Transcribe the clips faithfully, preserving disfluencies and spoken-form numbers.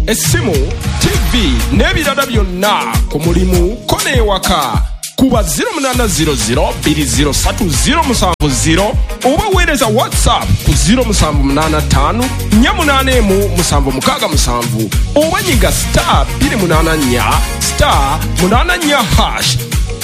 essimu, tivi n'ebirala byonna ku mulimu ko n'ewaka. Kuba zero munana zero zero bbiri zero ssatu zero musanvu zero oba weereza WhatsApp ku zero musanvu munana ttaano nnya munaana emu musanvu mukaaga musanvu oba nyiga star bbiri munaana nnya star munaana nnya hash.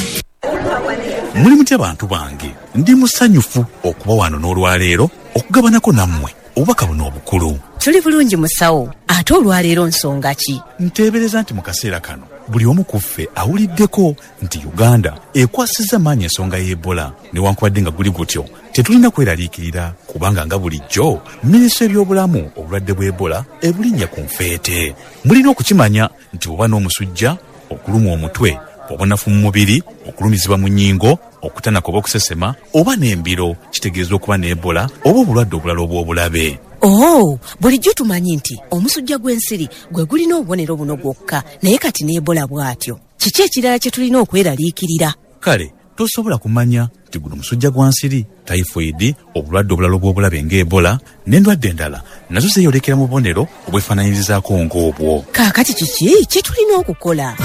Muli mutya bantu bange, ndi musanyufu okuba wano n'olwaleero okugabanako nammwe obubaka buno obukulu. Tuli bulungi musawo, ate olwaleero nsonga ki? Nteebereza nti mu kaseera kano buli omu ku ffe awuliddeko nti Uganda ekwasizza maanyi ensonga y'Ebola. Newankubadde nga guli gutyo tetulina kweraliikirira kubanga nga bulijjo minisitule y'ebyobulamu obulwadde bw'Ebola ebulinnya ku nfeete. Mulina okukimanya nti oba n'omusujja, okulumwa omutwe, obunafu mu mubiri, okulumizibwa mu nnyingo, okutanaka oba okusesema oba n'embiro kitegeeza okuba n'Ebola oba obulwadde obulala obw'obulabe. Oh, bulijjo tumanyi nti omusujja gw'ensiri gwe gulina obubonero buno gwokka, naye kati n'Ebola bw'atyo. Kiki ekirala kye tulina okweraliikirira? Kale tosobola kumanya nti guno musujja gwa nsiri, typhoid, obulwadde obulala obw'obulabe ng'Ebola n'endwadde endala nazo zeeyolekera mu bubonero obwefaananyirizaako ng'obwo. Kaakati kiki kye tulina okukola?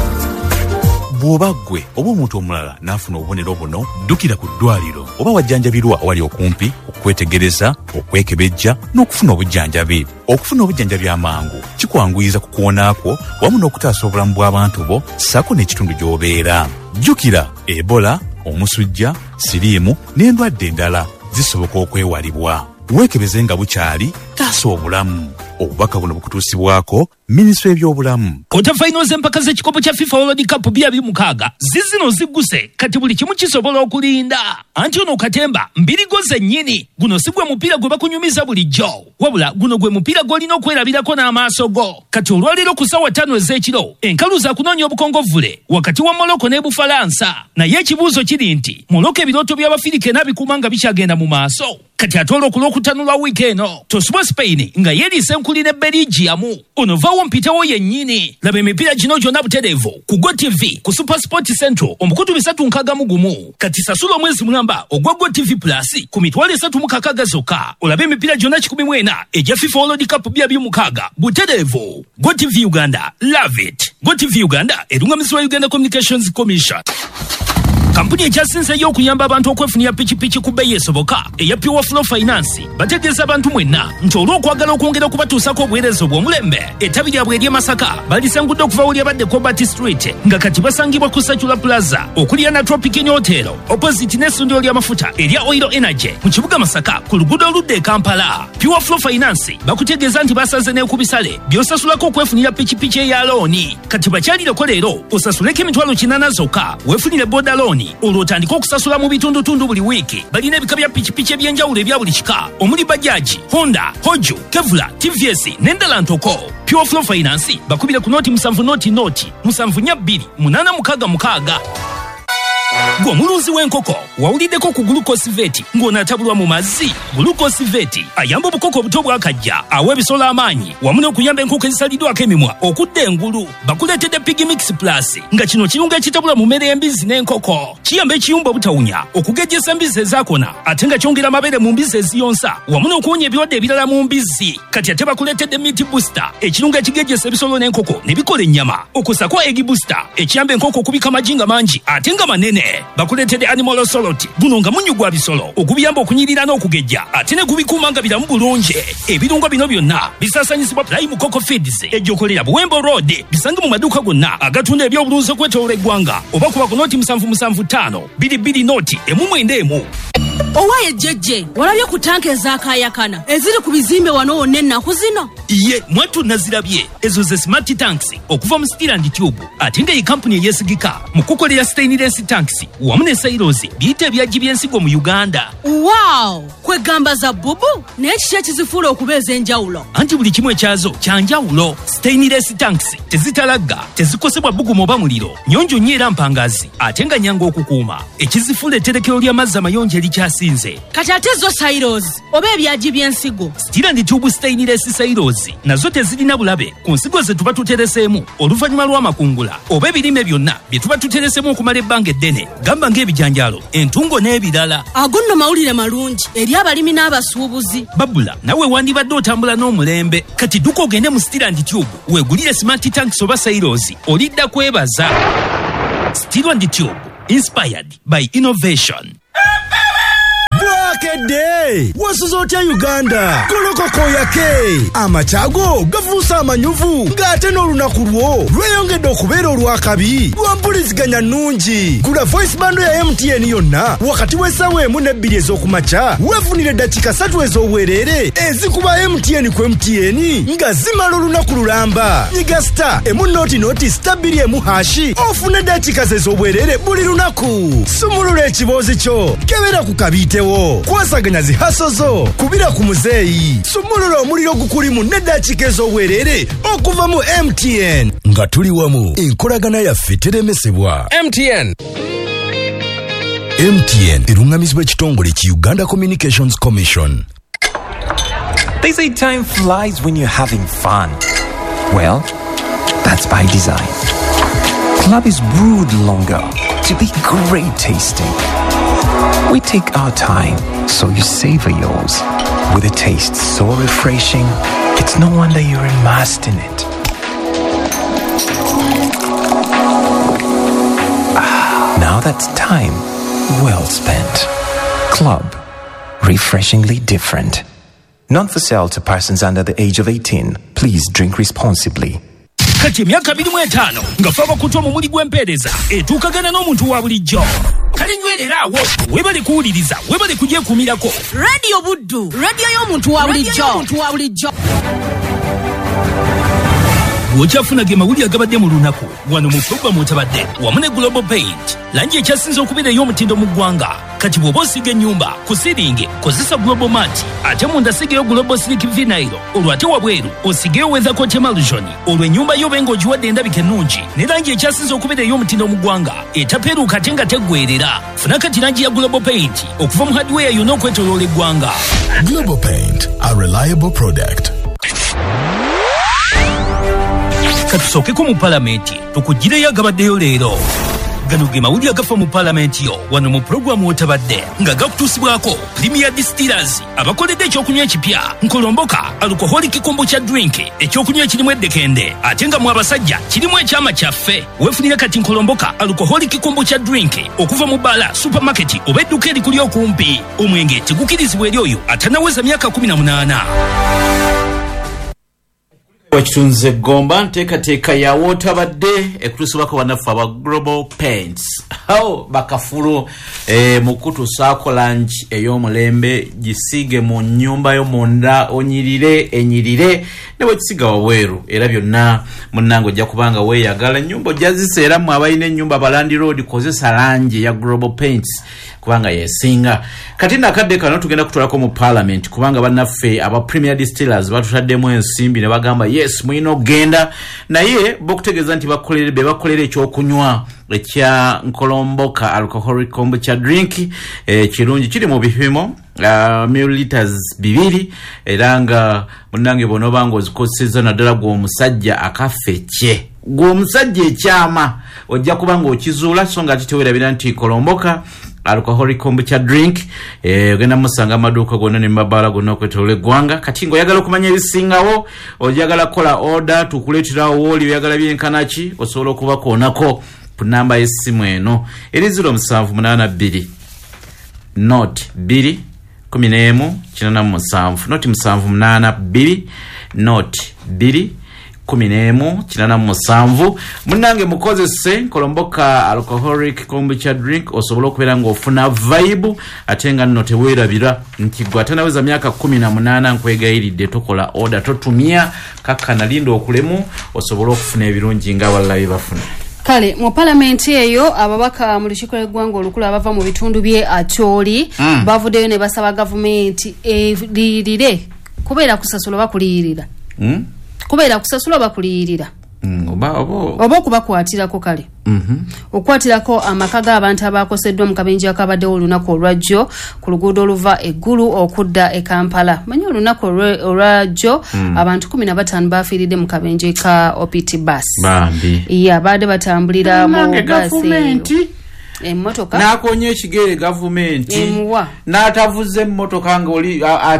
Bw'oba ggwe oba omuntu omulala n'afuna obubonero buno, ddukira ku ddwaliro oba wajjanjabirwa awali okumpi okwetegereza, okwekebejja n'okufuna obujjanjabi. Okufuna obujjanjabi amangu kikwanguyiza ku kuwonaakwo wamu n'okutaasa obulamu bw'abantu bo ssaako n'ekitundu gy'obeera. Jjukira, Ebola, omusujja, siriimu n'endwadde endala zisoboka okwewalibwa. Weekebeze nga bukyali, taasa obulamu. Obubaka buno bukutuusibwako minisitule y'ebyobulamu. Kota finals empaka z'ekikopo kya FIFA World Cup bbiri mukaaga zizino zigguse, kati buli kimu kisobola okulinda. Anti ono Katemba mbirigo zennyini, guno si gwe mupiira gwe bakunyumiza bulijjo, wabula guno gwe mupiira gw'olina okwerabirako n'amaaso go. Kati olwaleero ku ssaawa ttaano ez'ekiro enkalu za kunoonya obukongovvule wakati wa Morocco ne Bufalansa. Naye ekibuuzo kiri nti Morocco ebirooto by'Abafirika n'abikuuma nga bikyagenda mu maaso. Kati ate olw'okutanula wiiki eno tosubwa Spain nga yeeriisa enkuli ne Belgium. Ono vaawo mpitawo yennyini. Laba emipiira gino gyonna butereevu ku Go T V ku Super Sport Central omukutu bisatu nkaaga mu gumu. Kati sasula omwezi mulamba ogwa Go T V Plus ku mitwalo esatu mu kakaaga zokka. Olabe emipiira gyonna kikumi mu ena egya FIFA World Cup bbiri mukaaga butereevu. Go T V Uganda, love it. Go T V Uganda erungamizibwa Uganda Communications Commission. Kampuni ekyasinzeeyo okuyamba abantu okwefunira pikipiki ku bbeeyi esoboka eya Pure Flow Finance bategeeza abantu mwenna nti olw'okwagala okwongera okubatuusako obuweereza obw'omulembe, ettabi lyabwe ery'e Masaka balisangudde okuva we lyabadde Cobalt Street nga kati basangibwa ku Circular Plaza okulya na Tropic Hotel opposite n'essundiro ly'amafuta erya Oil Energy mu kibuga Masaka ku luguudo oludda e Kampala. Pure Flow Finance bakutegeeza nti basaze ne ku bisale by'osasulako okwefunira pikipiki eya looni. Kati bakyalireko leero osasuleko emitwalo kinaana zokka weefunire boda looni olwo otandika okusasula mu bitundutundu buli wiiki. Balina ebika bya pikipiki eby'enjawulo ebya buli kika omuli Bajaaji, Honda, Hoju, Kevlar, T V S n'endala ntoko. Pure Flow Finance bakubire ku nooti musanvu nooti nooti musanvu nnya bbiri munaana mukaaga mukaaga. Gw'omulunzi w'enkoko wawuliddeko ku Glucosiveti ng'onaatabulwa mu mazzi. Glucosiveti ayamba obukoko obuto bw'akajja, awa ebisolo amaanyi wamu n'okuyamba enkoko ezisaliddwako emimwa okudda engulu. Bakuleetedde Pig Mix Plus nga kino kirungo ekitabula mu mmere y'embizzi n'enkoko. Kiyamba ekiyumba obutawunya, okugejjesa embizzi ezaakona ate nga kyongera amabere mu mbizzi eziyonsa wamu n'okuwonya ebirwadde ebirala mu mbizzi. Kati ate bakuleetedde Meat Booster, ekirungo ekigejjesa ebisolo n'enkoko ne bikola ennyama. Okusako Egg Booster, ekiyamba enkoko okubika amagi nga mangi ate nga manene. Bakuleetedde Animal Osoloti, guno nga munyu gwa bisolo ogubiyamba okunyirira n'okugejja ate ne gubikuuma nga biramu bulungi. Ebirungo bino byonna bisaasanyizibwa Prime Coco Feeds ejjokolera Buwembo Road. Bisange mu maduuka gonna agatunda ebyobulunzi okwetooloola eggwanga oba kuba ku nooti musanvu musanvu ttaano bbiri bbiri nooti emu mwenda emu. Owaye jjejje walabye ku tanka ezaakaayakana eziri ku bizimbe wano wonna ennaku zino? Iye mwattu nazirabye ezo ze Smart Tanks okuva mu Steel and Tube ate nga ye kampuni eyeesigika mu kukolera stainless tanks wamu ne silos biyita ebyaggi by'ensigo mu Uganda. Wow, kwegamba za bubu naye kiki ekizifuula okuba ez'enjawulo? Anti buli kimu ekyazo kya njawulo. Stainless tanks tezitalagga, tezikosebwa bbugumu oba muliro, nnyonjo nnyo era mpangaazi ate nga nnyangu okukuuma. Ekizifuula etterekero ly'amazzi amayonjo erikyasi esinze. Kati ate zo silos oba ebyaji by'ensigo. Steel and tube stainless silos nazo tezirina bulabe ku nsigo ze tuba tutereseemu oluvannyuma lw'amakungula oba ebirime byonna bye tuba tutereseemu okumala ebbanga eddene, gamba ng'ebijanjaalo, entungo n'ebirala. Ago nno mawulire malungi eri abalimi n'abasuubuzi. Babula nawe wandibadde otambula n'omulembe, kati duka ogende mu Steel and tube weegulire smart tanks oba silos, olidda kwebaza. Steel and tube, inspired by innovation. Bwakedde wasuzotya Uganda kolokoko yake amachago gavusa amanyuvu ngate n'olunaku lwo lweyongedde okubeera olwakabi lwampuliziganya nnungi. Gula voice bando ya M T N yonna wakati w'essaawa emu n'ebbiri ez'okumakya weefunire eddakiika ssatu ez'obwereere ezikuba M T N ku M T N nga zimala olunaku lulamba. Nyiga star emu nooti nooti star bbiri emu hashi ofune eddakiika ze ez'obwereere buli lunaku. Sumulula ekiboozi kyo kebera ku kabiitewo. Kwasaganya zihasozo kubira ku muzeeyi. Sumulula omuliro gukulimu n'eddakiika ez'obwereere okuva mu M T N nga tuli wamu enkolagana yaffe teremesebwa. M T N M T N erungamizibwa ekitongole ki Uganda Communications Commission. They say time flies when you're having fun. Well, that's by design. Club is brewed longer to be great tasting. We take our time, so you savor yours. With a taste so refreshing, it's no wonder you're immersed in it. Ah, now that's time well spent. Club, refreshingly different. Not for sale to persons under the age of eighteen. Please drink responsibly. Kati emyaka biri mu etaano nga faba kutwa mu muli gw'empeereza etuukagana n'omuntu wa bulijjo. Kale nywerera awo webale kuwuliriza webale kugyekuumirako. Radio Buddu, radio y'omuntu wa bulijjo. Bw'okyafuna ge mawulire agabadde mu lunaku wano mu pulogulaamu otabadde wamu ne Global Paint, langi ekyasinze okubeera ey'omutindo mu ggwanga. Kati bw'oba osiga ennyumba ku siringi kozesa Global Mat, ate munda sigeyo Global Slick Vinyl, olwo ate wabweru osigeyo Weather Coat Emulsion, olwo ennyumba yo benga ogiwadde endabika ennungi ne langi ekyasinze okubeera ey'omutindo mu ggwanga etapeeruuka ate nga teggweerera. Funa kati langi ya Global Paint okuva mu hardware yonna okwetooloola eggwanga. Global Paint, a reliable product. Katusookeko mu palamenti tukugireyo agabaddeyo leero. Gano ge mawulire agafa mu palamenti yo wano mu pulogulaamu otabadde nga gakutuusibwako Premier Distillers abakoledde ekyokunywa ekipya Nkolomboka alcoholic kombucha drink, ekyokunywa ekirimu eddekende ate nga mu abasajja kirimu ekyama kyaffe. Weefunire kati Nkolomboka alcoholic kombucha drink okuva mu bbaala, supermarket oba edduka erikuli okumpi. Omwenge tegukirizibwa eri oyo atanaweza myaka kumi na munaana. Wakitunze gomba nteekateeka ya wotabadde ekutusibako bannaffe aba Global Paints. Hao bakafulu e, mukutu saako langi ey'omulembe gisiige mu nnyumba yo munda onyirire enyirire ne bwekisiga waweeru era byonna munnange ojja kubanga weeyagala ennyumba ojjaziseeramu abalina ennyumba Balandi Road kozesa langi ya Global Paints kubanga yesinga. Kati nakadde kano tugenda kutwalako mu parliament kubanga bannaffe aba Premier Distillers batutaddemu ensimbi ne bagamba yes muyina okugenda naye bokutegeeza nti bakolere be bakolere ekyokunywa ekya Nkolomboka alcoholic kombucha drink e, kirungi kiri mu bipimo uh, milliliters bibiri era nga munnange bonoba nga ozikozesezza naddala gw'omusajja akaffe gw'omusajja ekyama ojja kubanga okizuula so nga titeweerabira nti Nkolomboka alcoholic kombucha drink eh ogenda musanga amaduuka gonna ne mabala gonna okwetola eggwanga. Kati ng'oyagala okumanya ebisingawo oyagala kola order tukuleeterawo woli oyagala byenkanaki osobola okubakoonako ku namba y'essimu eno eri zero seven eight two not two kumi n'emu kinaana mu musanvu not seven eight two not two kumi n'emu kinaana mu musanvu. Munnange mukozese Nkolomboka alcoholic kombucha drink osobola okubeera ng'ofuna vibe ate nga nno teweerabira nti gwe atanaweza myaka kumi na munaana nkwegayiridde tokola order totumya kakkana linda okulemu osobola okufuna ebirungi nga abalala bafuna. Kale mu parliament eyo ababaka mu lukiiko lw'eggwanga olukulu abava mu bitundu bye Acholi mm. bavuddeyo ne basaba gavumenti eririre kubeera kusasula bakuliyirira mm? kubeera kusasula bakuliyirira mm. oba okubakwatirako kale okukwatirako amaka g'abantu abakoseddwa mu kabenje akabaddewo olunaku olwajjo ku luguudo oluva eggulu okudda e Kampala. Manyi olunaku olwajjo abantu kumi na bataano bafiiridde mu kabenje ka Opiti bus. Ya baadde batambulira mu basi emmotoka nakonye ekigere gavumenti emuwa n'atavuze emmotoka nga oli